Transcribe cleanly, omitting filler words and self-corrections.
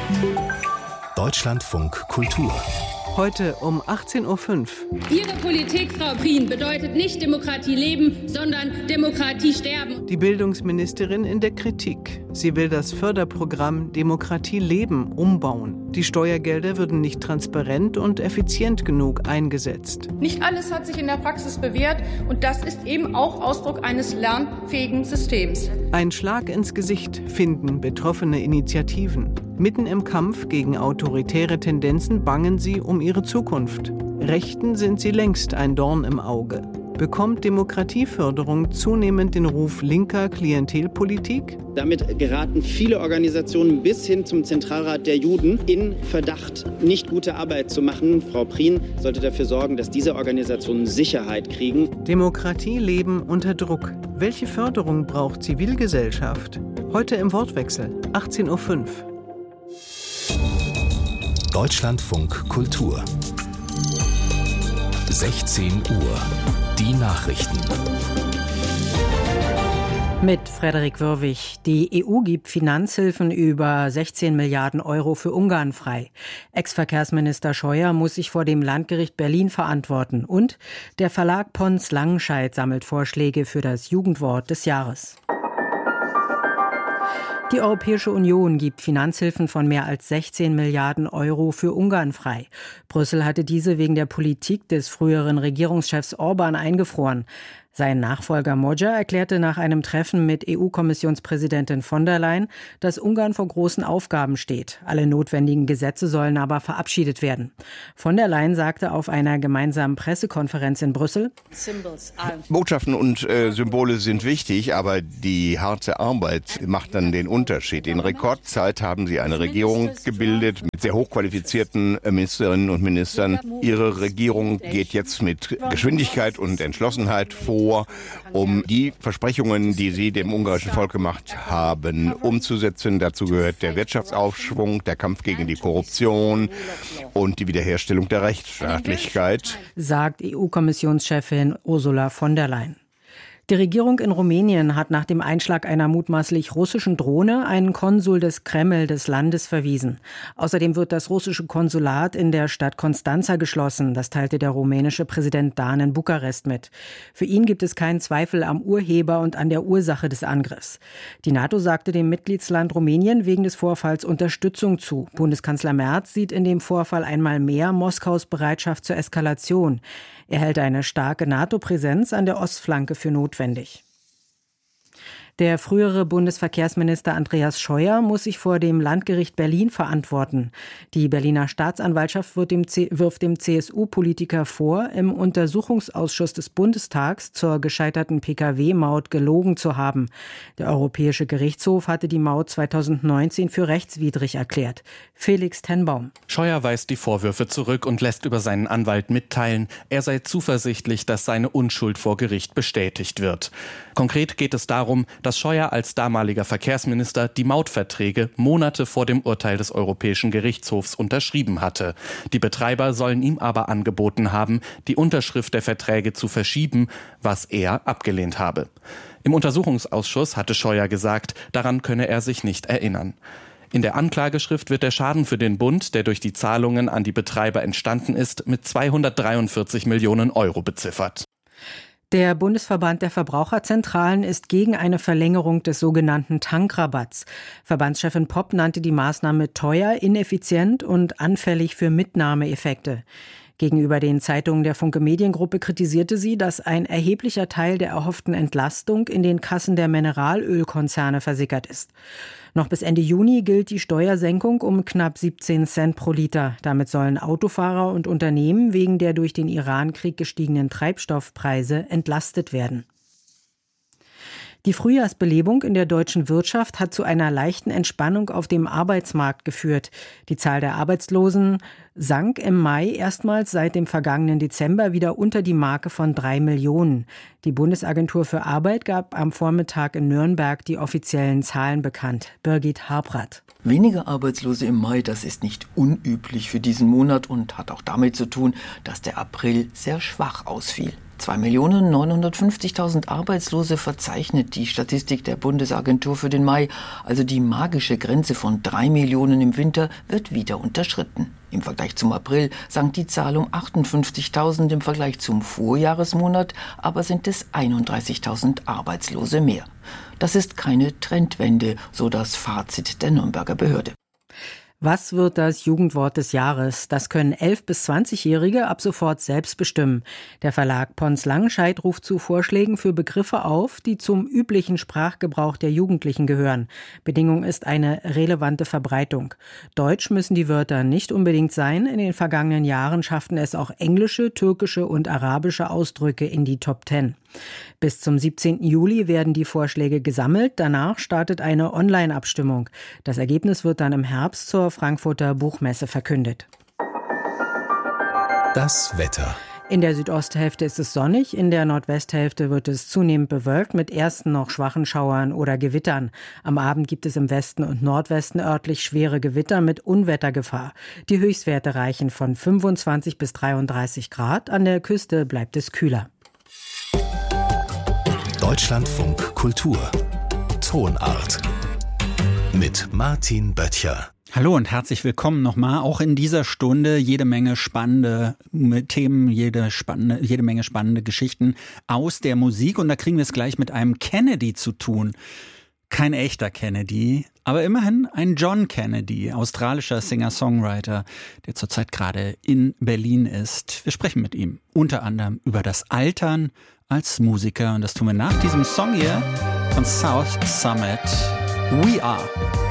Deutschlandfunk Kultur. Heute um 18:05 Uhr. Ihre Politik, Frau Prien, bedeutet nicht Demokratie leben, sondern Demokratie sterben. Die Bildungsministerin in der Kritik. Sie will das Förderprogramm Demokratie leben umbauen. Die Steuergelder würden nicht transparent und effizient genug eingesetzt. Nicht alles hat sich in der Praxis bewährt und das ist eben auch Ausdruck eines lernfähigen Systems. Ein Schlag ins Gesicht finden betroffene Initiativen. Mitten im Kampf gegen autoritäre Tendenzen bangen sie um ihre Zukunft. Rechten sind sie längst ein Dorn im Auge. Bekommt Demokratieförderung zunehmend den Ruf linker Klientelpolitik? Damit geraten viele Organisationen bis hin zum Zentralrat der Juden in Verdacht, nicht gute Arbeit zu machen. Frau Prien sollte dafür sorgen, dass diese Organisationen Sicherheit kriegen. Demokratie leben unter Druck. Welche Förderung braucht Zivilgesellschaft? Heute im Wortwechsel, 18:05 Uhr. Deutschlandfunk Kultur. 16 Uhr. Die Nachrichten. Mit Frederik Wörwig. Die EU gibt Finanzhilfen über 16 Milliarden Euro für Ungarn frei. Ex-Verkehrsminister Scheuer muss sich vor dem Landgericht Berlin verantworten. Und der Verlag Pons Langenscheidt sammelt Vorschläge für das Jugendwort des Jahres. Die Europäische Union gibt Finanzhilfen von mehr als 16 Milliarden Euro für Ungarn frei. Brüssel hatte diese wegen der Politik des früheren Regierungschefs Orban eingefroren. Sein Nachfolger Magyar erklärte nach einem Treffen mit EU-Kommissionspräsidentin von der Leyen, dass Ungarn vor großen Aufgaben steht. Alle notwendigen Gesetze sollen aber verabschiedet werden. Von der Leyen sagte auf einer gemeinsamen Pressekonferenz in Brüssel: Botschaften und Symbole sind wichtig, aber die harte Arbeit macht dann den Unterschied. In Rekordzeit haben sie eine Regierung gebildet mit sehr hochqualifizierten Ministerinnen und Ministern. Ihre Regierung geht jetzt mit Geschwindigkeit und Entschlossenheit vor, um die Versprechungen, die sie dem ungarischen Volk gemacht haben, umzusetzen. Dazu gehört der Wirtschaftsaufschwung, der Kampf gegen die Korruption und die Wiederherstellung der Rechtsstaatlichkeit, sagt EU-Kommissionschefin Ursula von der Leyen. Die Regierung in Rumänien hat nach dem Einschlag einer mutmaßlich russischen Drohne einen Konsul des Kreml des Landes verwiesen. Außerdem wird das russische Konsulat in der Stadt Constanța geschlossen. Das teilte der rumänische Präsident Dan in Bukarest mit. Für ihn gibt es keinen Zweifel am Urheber und an der Ursache des Angriffs. Die NATO sagte dem Mitgliedsland Rumänien wegen des Vorfalls Unterstützung zu. Bundeskanzler Merz sieht in dem Vorfall einmal mehr Moskaus Bereitschaft zur Eskalation. Er hält eine starke NATO-Präsenz an der Ostflanke für notwendig. Der frühere Bundesverkehrsminister Andreas Scheuer muss sich vor dem Landgericht Berlin verantworten. Die Berliner Staatsanwaltschaft wirft dem CSU-Politiker vor, im Untersuchungsausschuss des Bundestags zur gescheiterten Pkw-Maut gelogen zu haben. Der Europäische Gerichtshof hatte die Maut 2019 für rechtswidrig erklärt. Felix Tenbaum. Scheuer weist die Vorwürfe zurück und lässt über seinen Anwalt mitteilen, er sei zuversichtlich, dass seine Unschuld vor Gericht bestätigt wird. Konkret geht es darum, dass Scheuer als damaliger Verkehrsminister die Mautverträge Monate vor dem Urteil des Europäischen Gerichtshofs unterschrieben hatte. Die Betreiber sollen ihm aber angeboten haben, die Unterschrift der Verträge zu verschieben, was er abgelehnt habe. Im Untersuchungsausschuss hatte Scheuer gesagt, daran könne er sich nicht erinnern. In der Anklageschrift wird der Schaden für den Bund, der durch die Zahlungen an die Betreiber entstanden ist, mit 243 Millionen Euro beziffert. Der Bundesverband der Verbraucherzentralen ist gegen eine Verlängerung des sogenannten Tankrabatts. Verbandschefin Popp nannte die Maßnahme teuer, ineffizient und anfällig für Mitnahmeeffekte. Gegenüber den Zeitungen der Funke Mediengruppe kritisierte sie, dass ein erheblicher Teil der erhofften Entlastung in den Kassen der Mineralölkonzerne versickert ist. Noch bis Ende Juni gilt die Steuersenkung um knapp 17 Cent pro Liter. Damit sollen Autofahrer und Unternehmen wegen der durch den Irankrieg gestiegenen Treibstoffpreise entlastet werden. Die Frühjahrsbelebung in der deutschen Wirtschaft hat zu einer leichten Entspannung auf dem Arbeitsmarkt geführt. Die Zahl der Arbeitslosen sank im Mai erstmals seit dem vergangenen Dezember wieder unter die Marke von 3 Millionen. Die Bundesagentur für Arbeit gab am Vormittag in Nürnberg die offiziellen Zahlen bekannt. Birgit Harbrath. Weniger Arbeitslose im Mai, das ist nicht unüblich für diesen Monat und hat auch damit zu tun, dass der April sehr schwach ausfiel. 2.950.000 Arbeitslose verzeichnet die Statistik der Bundesagentur für den Mai. Also die magische Grenze von 3 Millionen im Winter wird wieder unterschritten. Im Vergleich zum April sank die Zahl um 58.000, im Vergleich zum Vorjahresmonat aber sind es 31.000 Arbeitslose mehr. Das ist keine Trendwende, so das Fazit der Nürnberger Behörde. Was wird das Jugendwort des Jahres? Das können 11- bis 20-Jährige ab sofort selbst bestimmen. Der Verlag Pons Langenscheidt ruft zu Vorschlägen für Begriffe auf, die zum üblichen Sprachgebrauch der Jugendlichen gehören. Bedingung ist eine relevante Verbreitung. Deutsch müssen die Wörter nicht unbedingt sein. In den vergangenen Jahren schafften es auch englische, türkische und arabische Ausdrücke in die Top 10. Bis zum 17. Juli werden die Vorschläge gesammelt. Danach startet eine Online-Abstimmung. Das Ergebnis wird dann im Herbst zur Frankfurter Buchmesse verkündet. Das Wetter. In der Südosthälfte ist es sonnig, in der Nordwesthälfte wird es zunehmend bewölkt mit ersten noch schwachen Schauern oder Gewittern. Am Abend gibt es im Westen und Nordwesten örtlich schwere Gewitter mit Unwettergefahr. Die Höchstwerte reichen von 25 bis 33 Grad. An der Küste bleibt es kühler. Deutschlandfunk Kultur. Tonart. Mit Martin Böttcher. Hallo und herzlich willkommen nochmal. Auch in dieser Stunde jede Menge spannende Themen, jede Menge spannende Geschichten aus der Musik. Und da kriegen wir es gleich mit einem Kennedy zu tun. Kein echter Kennedy, aber immerhin ein John Kennedy, australischer Singer-Songwriter, der zurzeit gerade in Berlin ist. Wir sprechen mit ihm unter anderem über das Altern als Musiker. Und das tun wir nach diesem Song hier von South Summit. We Are.